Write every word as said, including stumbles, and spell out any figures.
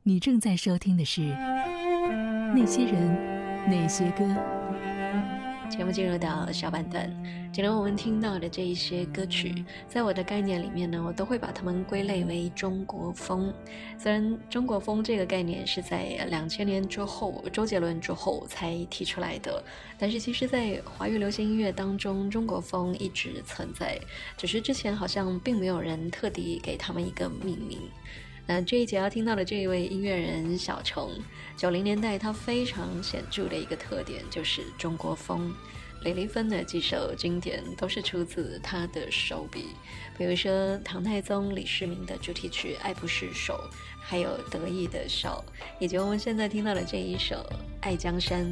你正在收听的是那些人那些歌。 节目进入到下半段，今天我们听到的这一些歌曲，在我的概念里面呢，我都会把它们归类为中国风。虽然中国风这个概念是在两千年之后，周杰伦之后才提出来的，但是其实在华语流行音乐当中，中国风一直存在，只是之前好像并没有人特地给他们一个命名。那这一节要听到的这一位音乐人小虫，九零年代他非常显著的一个特点就是中国风。李丽芬的几首经典都是出自他的手笔，比如说唐太宗李世民的主题曲《爱不释手》，还有得意的笑，以及我们现在听到的这一首《爱江山》。